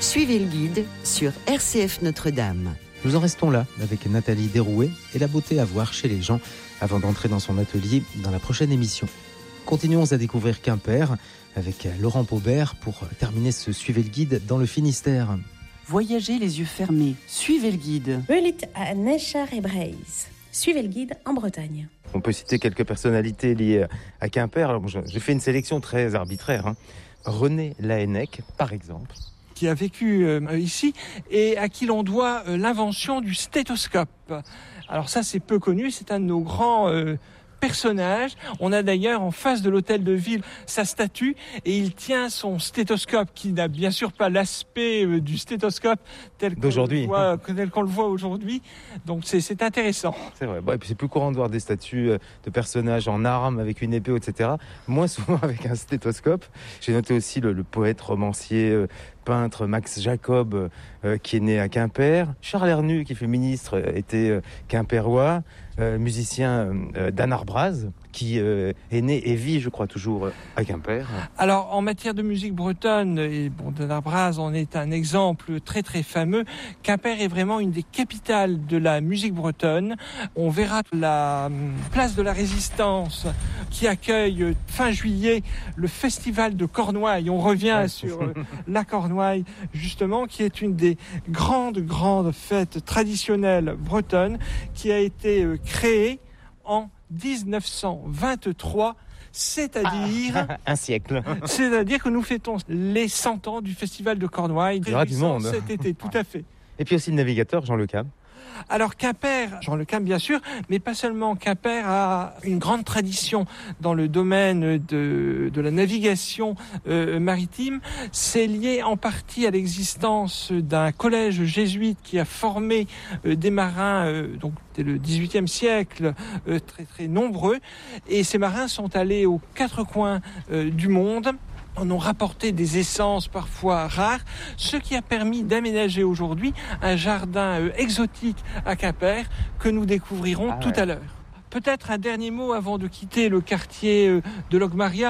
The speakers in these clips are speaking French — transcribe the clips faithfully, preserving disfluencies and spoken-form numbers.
Suivez le guide sur R C F Notre-Dame. Nous en restons là avec Nathalie Derouet et la beauté à voir chez les gens avant d'entrer dans son atelier dans la prochaine émission. Continuons à découvrir Quimper avec Laurent Paubert pour terminer ce Suivez le guide dans le Finistère. Voyagez les yeux fermés, suivez le guide. Belit à Nechar et Breizh. Suivez le guide en Bretagne. On peut citer quelques personnalités liées à Quimper. Alors, j'ai fait une sélection très arbitraire. Hein. René Laennec, par exemple. Qui a vécu euh, ici et à qui l'on doit euh, l'invention du stéthoscope. Alors ça, c'est peu connu, c'est un de nos grands euh, personnages. On a d'ailleurs en face de l'hôtel de ville sa statue et il tient son stéthoscope qui n'a bien sûr pas l'aspect euh, du stéthoscope tel qu'on, d'aujourd'hui. Le voit, tel qu'on le voit aujourd'hui. Donc c'est, c'est intéressant. C'est vrai. Bon, et puis c'est plus courant de voir des statues de personnages en armes avec une épée, et cetera. Moins souvent avec un stéthoscope. J'ai noté aussi le, le poète, romancier, euh, peintre Max Jacob euh, qui est né à Quimper. Charles Hernu qui fait ministre euh, était euh, quimpérois. Euh, musicien euh, Dan Arbraz qui euh, est né et vit, je crois, toujours à Quimper. Alors, en matière de musique bretonne, et bon, Dan Arbraz en est un exemple très très fameux. Quimper est vraiment une des capitales de la musique bretonne. On verra la place de la Résistance qui accueille fin juillet le festival de Cornouailles. On revient ouais. sur euh, la Cornouaille, justement, qui est une des grandes, grandes fêtes traditionnelles bretonnes qui a été euh, créée en dix-neuf cent vingt-trois, c'est-à-dire... Ah, un siècle. C'est-à-dire que nous fêtons les cent ans du Festival de Cornouailles. Il y aura du monde. Cet été, tout à fait. Et puis aussi le navigateur, Jean Le Cam. Alors Quimper, Jean Le Cam bien sûr, mais pas seulement. Quimper a une grande tradition dans le domaine de, de la navigation euh, maritime. C'est lié en partie à l'existence d'un collège jésuite qui a formé euh, des marins, euh, donc dès le dix-huitième siècle, euh, très très nombreux. Et ces marins sont allés aux quatre coins euh, du monde. On a rapporté des essences parfois rares, ce qui a permis d'aménager aujourd'hui un jardin euh, exotique à Quimper que nous découvrirons ah tout ouais. à l'heure. Peut-être un dernier mot avant de quitter le quartier euh, de Logmaria.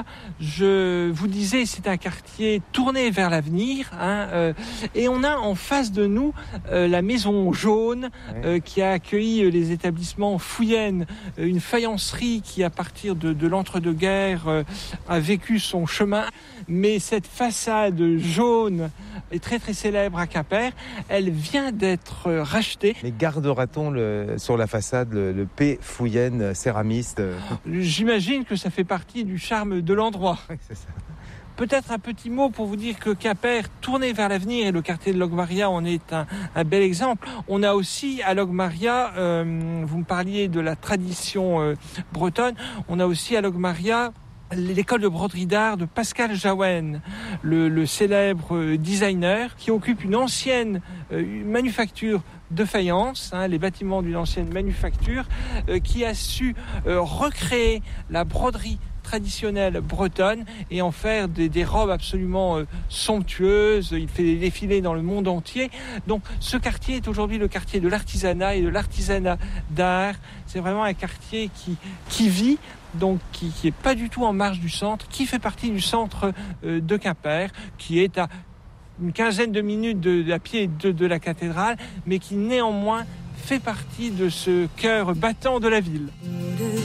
Je vous disais, c'est un quartier tourné vers l'avenir, hein, euh, et on a en face de nous euh, la Maison Jaune euh, qui a accueilli les établissements Fouyennes, euh, une faïencerie qui, à partir de, de l'entre-deux-guerres, euh, a vécu son chemin. Mais cette façade jaune est très très célèbre à Quimper. Elle vient d'être rachetée. Mais gardera-t-on le, sur la façade le, le P Fouyennes céramiste? J'imagine que ça fait partie du charme de l'endroit. Oui, c'est ça. Peut-être un petit mot pour vous dire que Quimper, tourné vers l'avenir, et le quartier de Logmaria en est un, un bel exemple. On a aussi à Logmaria, euh, vous me parliez de la tradition euh, bretonne, on a aussi à Logmaria l'école de broderie d'art de Pascal Jaouen, le, le célèbre designer qui occupe une ancienne euh, manufacture de faïence, hein, les bâtiments d'une ancienne manufacture, euh, qui a su euh, recréer la broderie traditionnelle bretonne et en faire des, des robes absolument euh, somptueuses. Il fait des défilés dans le monde entier. Donc ce quartier est aujourd'hui le quartier de l'artisanat et de l'artisanat d'art. C'est vraiment un quartier qui, qui vit, donc qui, qui est pas du tout en marge du centre, qui fait partie du centre euh, de Quimper, qui est à une quinzaine de minutes de, de, à pied de, de la cathédrale, mais qui néanmoins fait partie de ce cœur battant de la ville.